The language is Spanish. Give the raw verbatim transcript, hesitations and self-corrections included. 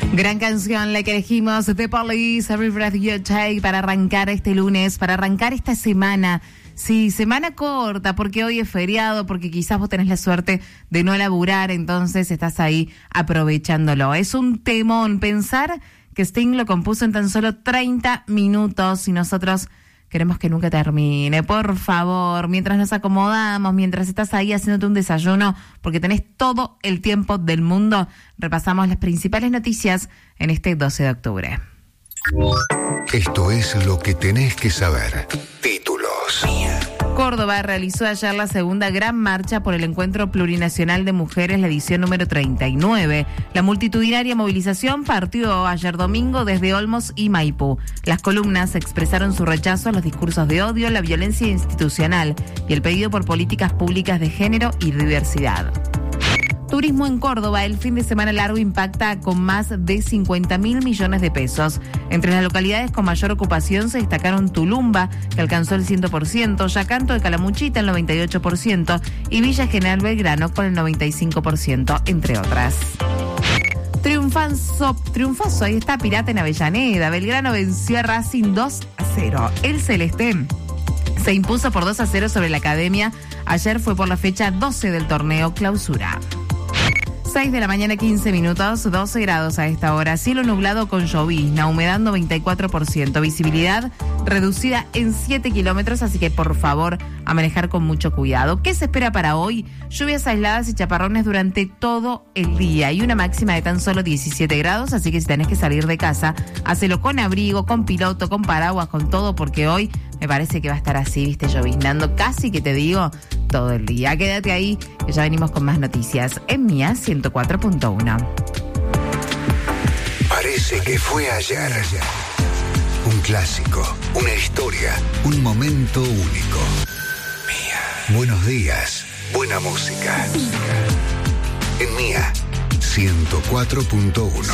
Gran canción la que elegimos, The Police, Every Breath You Take, para arrancar este lunes, para arrancar esta semana. Sí, semana corta, porque hoy es feriado, porque quizás vos tenés la suerte de no laburar, entonces estás ahí aprovechándolo. Es un temón pensar que Sting lo compuso en tan solo treinta minutos y nosotros queremos que nunca termine. Por favor, mientras nos acomodamos, mientras estás ahí haciéndote un desayuno, porque tenés todo el tiempo del mundo, repasamos las principales noticias en este doce de octubre. Esto es lo que tenés que saber. Títulos. Córdoba realizó ayer la segunda gran marcha por el Encuentro Plurinacional de Mujeres, la edición número treinta y nueve. La multitudinaria movilización partió ayer domingo desde Olmos y Maipú. Las columnas expresaron su rechazo a los discursos de odio, la violencia institucional y el pedido por políticas públicas de género y diversidad. Turismo en Córdoba, el fin de semana largo impacta con más de cincuenta mil millones de pesos. Entre las localidades con mayor ocupación se destacaron Tulumba, que alcanzó el cien por ciento, Yacanto de Calamuchita el noventa y ocho por ciento y Villa General Belgrano con el noventa y cinco por ciento, entre otras. Triunfazo, triunfazo, ahí está Pirata en Avellaneda. Belgrano venció a Racing dos a cero. El Celeste se impuso por dos a cero sobre la Academia. Ayer fue por la fecha doce del torneo Clausura. seis de la mañana, quince minutos, doce grados a esta hora. Cielo nublado con llovizna, humedad noventa y cuatro por ciento, visibilidad reducida en siete kilómetros, así que por favor a manejar con mucho cuidado. ¿Qué se espera para hoy? Lluvias aisladas y chaparrones durante todo el día y una máxima de tan solo diecisiete grados, así que si tenés que salir de casa, hacelo con abrigo, con piloto, con paraguas, con todo, porque hoy me parece que va a estar así, viste, lloviznando casi que te digo todo el día. Quédate ahí, que ya venimos con más noticias en Mía ciento cuatro punto uno. Parece que fue ayer. Un clásico, una historia, un momento único. Mía. Buenos días, buena música. En Mía ciento cuatro punto uno.